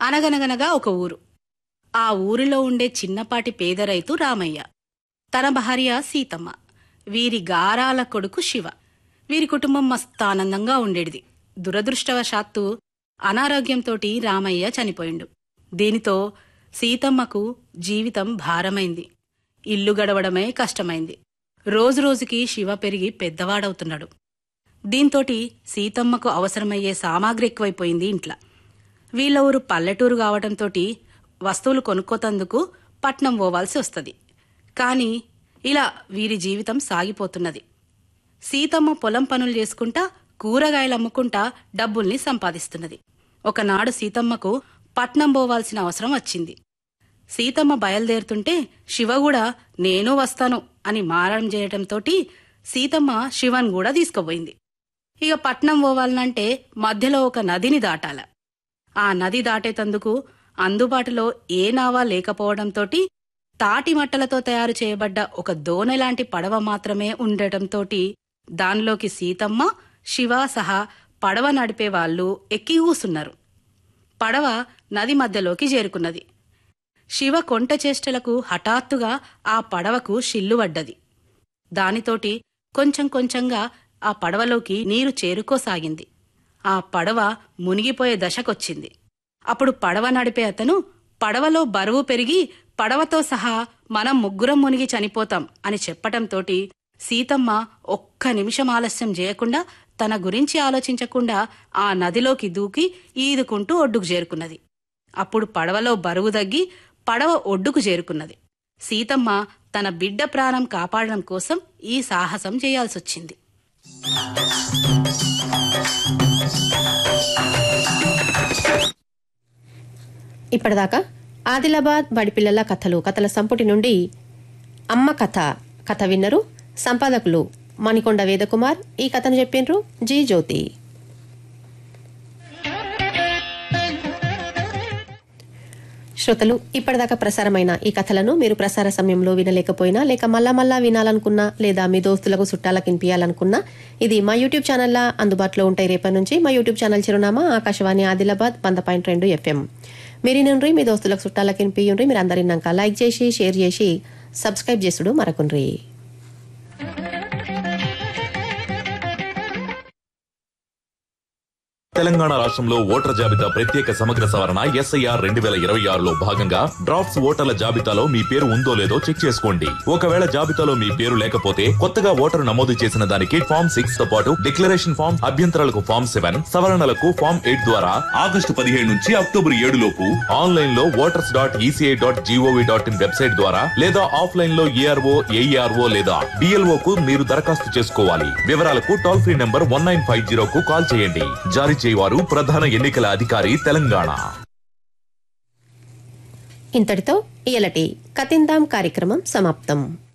అనగనగనగా ఒక ఊరు. ఆ ఊరిలో ఉండే చిన్నపాటి పేద రైతు రామయ్య, తన భార్య సీతమ్మ, వీరి గారాల కొడుకు శివ. వీరి కుటుంబం మస్తు ఆనందంగా ఉండేది. దురదృష్టవశాత్తు అనారోగ్యంతోటి రామయ్య చనిపోయిండు. దీనితో సీతమ్మకు జీవితం భారమైంది. ఇల్లు గడవడమే కష్టమైంది. రోజురోజుకి శివ పెరిగి పెద్దవాడవుతున్నాడు. దీంతోటి సీతమ్మకు అవసరమయ్యే సామాగ్రి ఎక్కువైపోయింది ఇంట్ల. వీళ్ళ ఊరు పల్లెటూరు కావటంతోటి వస్తువులు కొనుక్కోతందుకు పట్నం పోవాల్సి వస్తుంది. కాని ఇలా వీరి జీవితం సాగిపోతున్నది. సీతమ్మ పొలం పనులు చేసుకుంటా, కూరగాయలు అమ్ముకుంటా డబ్బుల్ని సంపాదిస్తున్నది. ఒకనాడు సీతమ్మకు పట్నం పోవాల్సిన అవసరం వచ్చింది. సీతమ్మ బయలుదేరుతుంటే శివ కూడా నేను వస్తాను అని మారం చేయటంతోటి సీతమ్మ శివన్ కూడా తీసుకుపోయింది. ఇక పట్నం పోవాలనంటే మధ్యలో ఒక నదిని దాటాల. ఆ నది దాటేతందుకు అందుబాటులో ఏ నావా లేకపోవడంతోటి తాటి మట్టలతో తయారు చేయబడ్డ ఒక దోణెలాంటి పడవ మాత్రమే ఉండటంతోటి దానిలోకి సీతమ్మ, శివ సహా పడవ నడిపేవాళ్లు ఎక్కి కూసున్నారు. పడవ నది మధ్యలోకి చేరుకున్నది. శివ కొంట చేష్టలకు హఠాత్తుగా ఆ పడవకు షిల్లువడ్డది. దానితోటి కొంచెం కొంచెంగా ఆ పడవలోకి నీరు చేరుకోసాగింది. ఆ పడవ మునిగిపోయే దశకొచ్చింది. అప్పుడు పడవ నడిపే అతను పడవలో బరువు పెరిగి పడవతో సహా మనం ముగ్గురం మునిగి చనిపోతాం అని చెప్పటంతోటి సీతమ్మ ఒక్క నిమిషం ఆలస్యం చేయకుండా, తన గురించి ఆలోచించకుండా ఆ నదిలోకి దూకి ఈదుకుంటూ ఒడ్డుకు చేరుకున్నది. అప్పుడు పడవలో బరువు తగ్గి పడవ ఒడ్డుకు చేరుకున్నది. సీతమ్మ తన బిడ్డ ప్రాణం కాపాడడం కోసం ఈ సాహసం చేయాల్సొచ్చింది. ఇప్పటిదాకా ఆదిలాబాద్ బడిపిల్లల కథల సంపుటి నుండి అమ్మ కథ విన్నరు. సంపాదకులు మణికొండ వేదకుమార్. ఈ కథను చెప్పిండ్రు జీ జ్యోతి. శ్రోతలు, ఇప్పటిదాకా ప్రసారమైన ఈ కథలను మీరు ప్రసార సమయంలో వినలేకపోయినా, లేక మళ్ళా వినాలనుకున్నా, లేదా మీ దోస్తులకు చుట్టాలకు వినిపించాలనుకున్నా, ఇది మా యూట్యూబ్ ఛానల్లో అందుబాటులో ఉంటాయి. రేపటి నుంచి మా యూట్యూబ్ ఛానల్ చిరునామా ఆకాశవాణి ఆదిలాబాద్ 100.2 FM. మీరు నుండి మీ దోస్తులకు చుట్టాలకు వినిపించండి. మీరు అందరినాక లైక్ చేసి, షేర్ చేసి, సబ్స్క్రైబ్ చేసుడు మరకుండ్రి. తెలంగాణ రాష్ట్రంలో ఓటర్ జాబితా ప్రత్యేక సమగ్ర సవరణ SIR 2026లో భాగంగా డ్రాఫ్ట్స్ ఓటర్ల జాబితాలో మీ పేరు ఉందో లేదో చెక్ చేసుకోండి. ఒకవేళ జాబితాలో మీ పేరు లేకపోతే కొత్తగా ఓటరు నమోదు చేసిన దానికి ఫామ్ 6 తో పాటు డిక్లరేషన్ ఫామ్, అభ్యంతరాలకు ఫామ్ 7, సవరణలకు ఫామ్ 8 ద్వారా ఆగస్టు 17 నుంచి అక్టోబర్ 7 లోపు ఆన్లైన్ లో voters.eci.gov.in వెబ్సైట్ ద్వారా, లేదా ఆఫ్లైన్ లో ARO, AERO లేదా BLO కు మీరు దరఖాస్తు చేసుకోవాలి. వివరాలకు టోల్ ఫ్రీ నంబర్ 1950 కు కాల్ చేయండి. జారీ చేయవారు ప్రధాన ఎన్నికల అధికారి, తెలంగాణ. ఇంతటితో ఇయలటి కతిందాం కార్యక్రమం సమాప్తం.